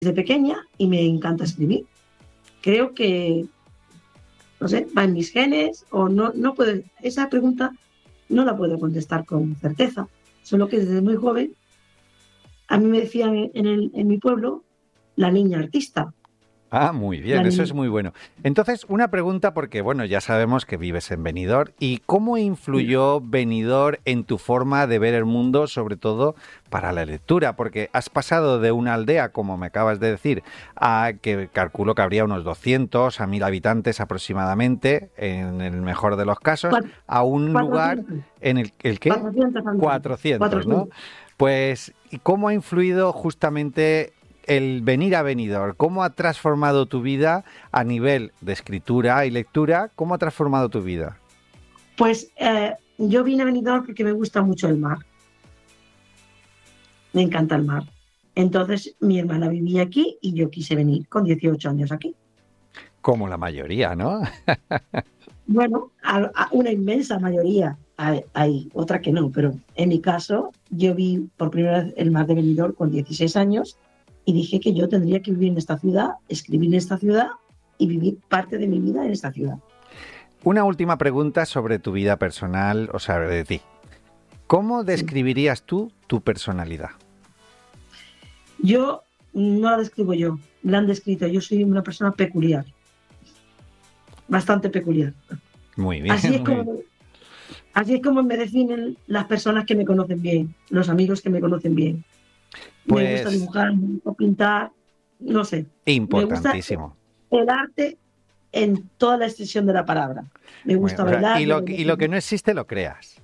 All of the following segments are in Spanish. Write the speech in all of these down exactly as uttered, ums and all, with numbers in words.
desde pequeña y me encanta escribir. Creo que, no sé, va en mis genes o no, no puedo, esa pregunta no la puedo contestar con certeza, solo que desde muy joven a mí me decían en, el, en mi pueblo la niña artista. Ah, muy La bien, eso es niña, muy bueno. Entonces, una pregunta porque, bueno, ya sabemos que vives en Benidorm. ¿Y cómo influyó Benidorm en tu forma de ver el mundo, sobre todo para la lectura? Porque has pasado de una aldea, como me acabas de decir, a que calculo que habría unos doscientos a mil habitantes aproximadamente, en el mejor de los casos, cuat- a un lugar cuatrocientos, en el, ¿el qué? cuatrocientos habitantes, cuatrocientos, ¿no? cuatrocientos. Pues, ¿y cómo ha influido justamente el venir a Benidorm? ¿Cómo ha transformado tu vida a nivel de escritura y lectura? ¿Cómo ha transformado tu vida? Pues eh, yo vine a Benidorm porque me gusta mucho el mar, me encanta el mar. Entonces mi hermana vivía aquí y yo quise venir con dieciocho años aquí. Como la mayoría, ¿no? Bueno, a, a una inmensa mayoría, hay, hay otra que no, pero en mi caso yo vi por primera vez el mar de Benidorm con dieciséis años y dije que yo tendría que vivir en esta ciudad, escribir en esta ciudad y vivir parte de mi vida en esta ciudad. Una última pregunta sobre tu vida personal, o sea, de ti. ¿Cómo Sí. describirías tú tu personalidad? Yo no la describo yo, la han descrito. Yo soy una persona peculiar, bastante peculiar. Muy bien, Así es muy bien. como, así es como me definen las personas que me conocen bien, los amigos que me conocen bien. Me gusta Pues dibujar, me gusta pintar, no sé. Me gusta importantísimo. el arte en toda la extensión de la palabra. Me Muy- gusta o sea, bailar, y, yo lo, bailo y lo que flamenco. no existe lo creas.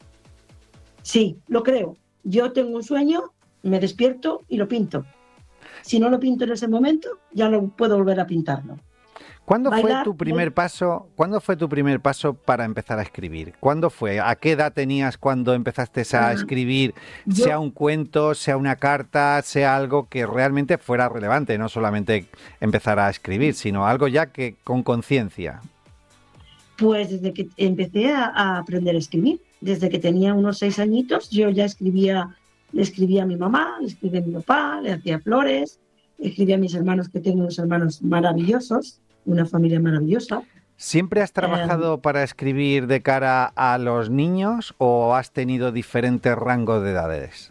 Sí, lo creo. Yo tengo un sueño, me despierto y lo pinto. Si no lo pinto en ese momento, ya no puedo volver a pintarlo. ¿Cuándo fue Bailar, tu primer paso? ¿Cuándo fue tu primer paso para empezar a escribir? ¿Cuándo fue? ¿A qué edad tenías cuando empezaste a ah, escribir, sea yo, un cuento, sea una carta, sea algo que realmente fuera relevante, no solamente empezar a escribir, sino algo ya que con conciencia? pues desde que empecé a, a aprender a escribir, desde que tenía unos seis añitos, yo ya escribía, le escribía a mi mamá, le escribía a mi papá, le hacía flores, le escribía a mis hermanos, que tengo unos hermanos maravillosos, una familia maravillosa. ¿Siempre has Eh, trabajado para escribir de cara a los niños o has tenido diferentes rangos de edades?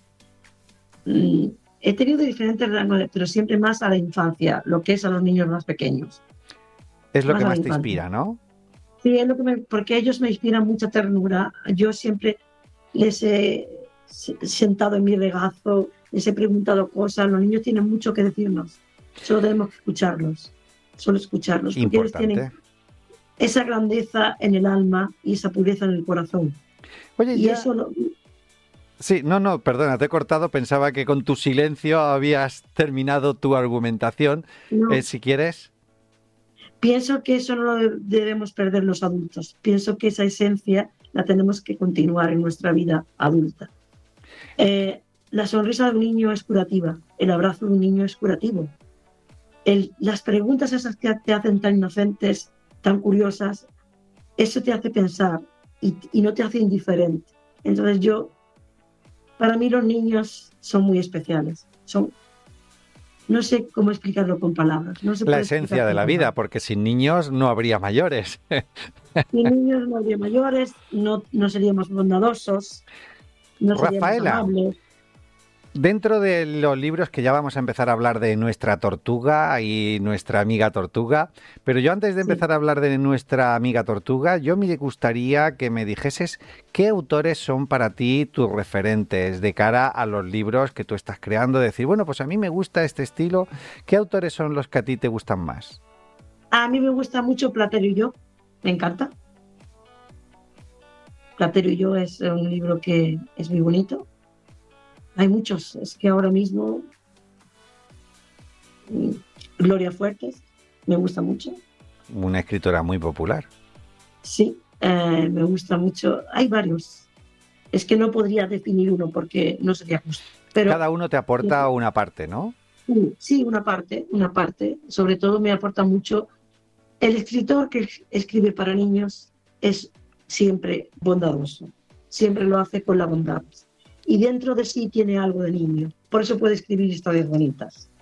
mm, he tenido diferentes rangos, pero siempre más a la infancia, lo que es a los niños más pequeños, Es lo más que a la más te infancia. inspira, ¿no? Sí, es lo que me, porque ellos me inspiran mucha ternura. Yo siempre les he sentado en mi regazo, les he preguntado cosas. Los niños tienen mucho que decirnos. Solo tenemos que escucharlos, solo escucharlos, porque ellos tienen Importante. esa grandeza en el alma y esa pureza en el corazón. Oye, Y ya. eso no, Sí, no, no, perdona, te he cortado. Pensaba que con tu silencio habías terminado tu argumentación. Eh, no. si quieres. Pienso que eso no lo debemos perder los adultos. Pienso que esa esencia la tenemos que continuar en nuestra vida adulta. Eh, la sonrisa de un niño es curativa, el abrazo de un niño es curativo. El, las preguntas esas que te hacen tan inocentes, tan curiosas, eso te hace pensar y, y no te hace indiferente. Entonces yo, para mí los niños son muy especiales. Son, no sé cómo explicarlo con palabras, no se La puede explicar esencia de con la vida, palabras. porque sin niños no habría mayores. Sin niños no habría mayores, no, no seríamos bondadosos, no seríamos Rafaela, amables. dentro de los libros que ya vamos a empezar a hablar de nuestra tortuga y nuestra amiga tortuga, pero yo antes de Sí. empezar a hablar de nuestra amiga tortuga, yo me gustaría que me dijeses qué autores son para ti tus referentes de cara a los libros que tú estás creando. Decir, bueno, pues a mí me gusta este estilo. ¿Qué autores son los que a ti te gustan más? A mí me gusta mucho Platero y yo, me encanta. Platero y yo es un libro que es muy bonito. Hay muchos, es que ahora mismo mm, Gloria Fuertes, me gusta mucho. Una escritora muy popular. Sí, eh, me gusta mucho. Hay varios. Es que no podría definir uno porque no sería justo. Pero Cada uno te aporta una parte, ¿no? sí, sí, una parte, una parte. Sobre todo me aporta mucho. El escritor que escribe para niños es siempre bondadoso. Siempre lo hace con la bondad. Y dentro de sí tiene algo de niño. Por eso puede escribir historias bonitas.